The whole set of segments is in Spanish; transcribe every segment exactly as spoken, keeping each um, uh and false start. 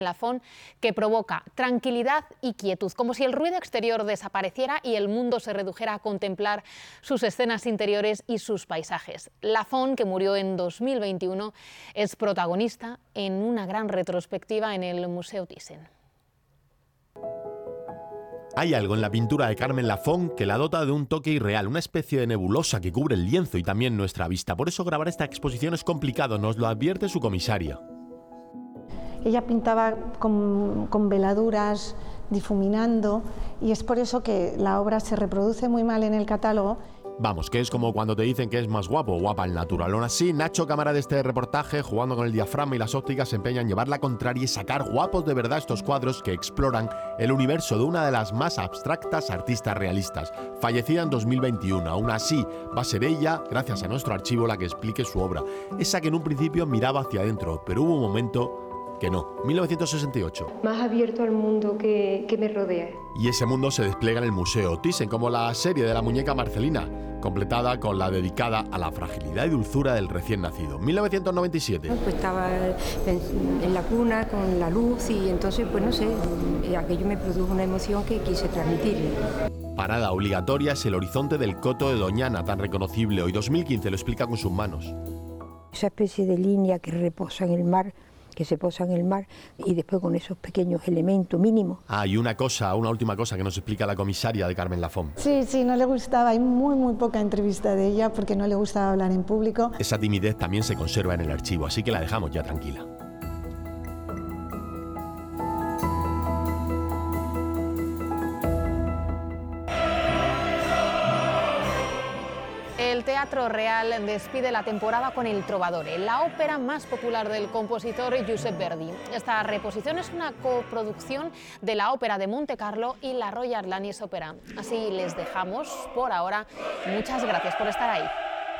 Lafón, que provoca tranquilidad y quietud, como si el ruido exterior desapareciera y el mundo se redujera a contemplar sus escenas interiores y sus paisajes. Lafón, que murió en dos mil veintiuno, es protagonista en una gran retrospectiva en el Museo Thyssen. Hay algo en la pintura de Carmen Lafón que la dota de un toque irreal, una especie de nebulosa que cubre el lienzo y también nuestra vista. Por eso grabar esta exposición es complicado, nos lo advierte su comisaria. Ella pintaba con, con veladuras, difuminando, y es por eso que la obra se reproduce muy mal en el catálogo. Vamos, que es como cuando te dicen que es más guapo o guapa el natural. Aún así, Nacho, cámara de este reportaje, jugando con el diafragma y las ópticas, se empeña en llevar la contraria y sacar guapos de verdad estos cuadros que exploran el universo de una de las más abstractas artistas realistas, fallecida en dos mil veintiuno. Aún así, va a ser ella, gracias a nuestro archivo, la que explique su obra. Esa que en un principio miraba hacia adentro, pero hubo un momento que no. mil novecientos sesenta y ocho. Más abierto al mundo que, que me rodea. Y ese mundo se despliega en el Museo Thyssen, como la serie de la muñeca Marcelina, completada con la dedicada a la fragilidad y dulzura del recién nacido. mil novecientos noventa y siete. Pues estaba en la cuna con la luz y entonces, pues no sé, aquello me produjo una emoción que quise transmitirle. Parada obligatoria es el horizonte del Coto de Doñana, tan reconocible. Hoy dos mil quince lo explica con sus manos. Esa especie de línea que reposa en el mar, que se posa en el mar, y después con esos pequeños elementos mínimos. Ah, y una cosa, una última cosa que nos explica la comisaria de Carmen Lafón. Sí, sí, no le gustaba, hay muy, muy poca entrevista de ella porque no le gustaba hablar en público. Esa timidez también se conserva en el archivo, así que la dejamos ya tranquila. El Teatro Real despide la temporada con El Trovadore, la ópera más popular del compositor Giuseppe Verdi. Esta reposición es una coproducción de la Ópera de Montecarlo y la Royal Lannis Opera. Así les dejamos por ahora. Muchas gracias por estar ahí.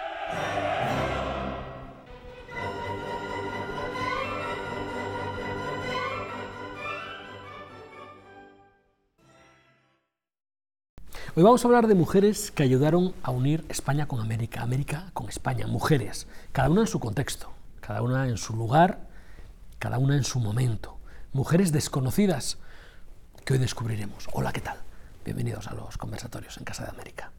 Hoy vamos a hablar de mujeres que ayudaron a unir España con América, América con España. Mujeres, cada una en su contexto, cada una en su lugar, cada una en su momento. Mujeres desconocidas que hoy descubriremos. Hola, ¿qué tal? Bienvenidos a los conversatorios en Casa de América.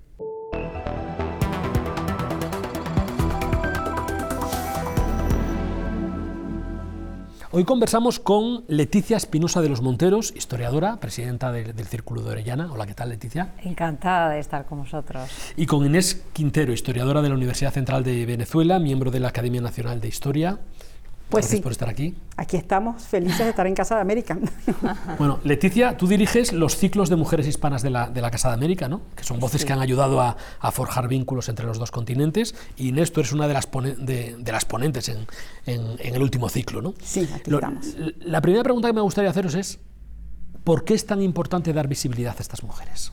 Hoy conversamos con Leticia Espinosa de los Monteros, historiadora, presidenta de, del Círculo de Orellana. Hola, ¿qué tal, Leticia? Encantada de estar con vosotros. Y con Inés Quintero, historiadora de la Universidad Central de Venezuela, miembro de la Academia Nacional de Historia. Pues Gracias sí, por estar aquí. Aquí estamos, felices de estar en Casa de América. Bueno, Leticia, tú diriges los ciclos de mujeres hispanas de la, de la Casa de América, ¿no? Que son voces sí. que han ayudado a, a forjar vínculos entre los dos continentes. Y Inés, tú eres una de las, ponen, de, de las ponentes en, en, en el último ciclo, ¿no? Sí, aquí Lo, estamos. La primera pregunta que me gustaría haceros es, ¿por qué es tan importante dar visibilidad a estas mujeres?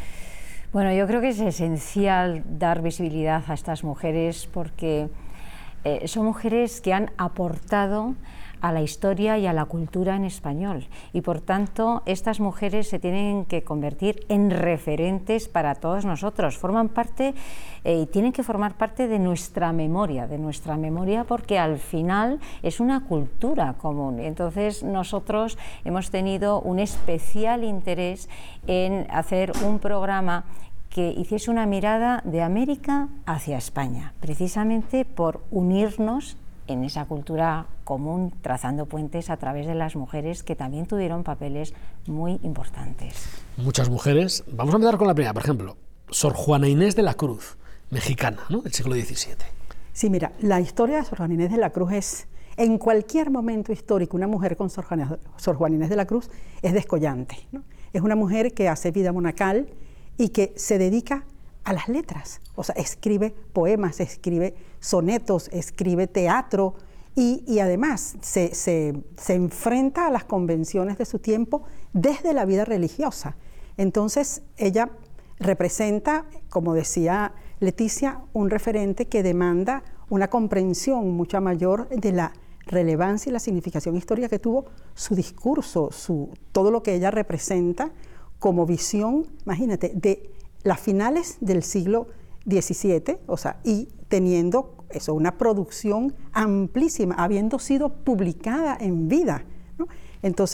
Bueno, yo creo que es esencial dar visibilidad a estas mujeres porque Eh, son mujeres que han aportado a la historia y a la cultura en español y por tanto estas mujeres se tienen que convertir en referentes para todos nosotros, forman parte eh, y tienen que formar parte de nuestra memoria, de nuestra memoria porque al final es una cultura común. Entonces nosotros hemos tenido un especial interés en hacer un programa que hiciese una mirada de América hacia España, precisamente por unirnos en esa cultura común, trazando puentes a través de las mujeres que también tuvieron papeles muy importantes. Muchas mujeres. Vamos a empezar con la primera, por ejemplo, Sor Juana Inés de la Cruz, mexicana, ¿no?, del siglo diecisiete. Sí, mira, la historia de Sor Juana Inés de la Cruz es, en cualquier momento histórico, una mujer con Sor Juana, Sor Juana Inés de la Cruz es descollante, ¿no? Es una mujer que hace vida monacal y que se dedica a las letras, o sea, escribe poemas, escribe sonetos, escribe teatro y, y además se, se, se enfrenta a las convenciones de su tiempo desde la vida religiosa. Entonces ella representa, como decía Leticia, un referente que demanda una comprensión mucho mayor de la relevancia y la significación histórica que tuvo su discurso, su, todo lo que ella representa como visión, imagínate, de las finales del siglo diecisiete, o sea, y teniendo eso, una producción amplísima, habiendo sido publicada en vida, ¿no? Entonces,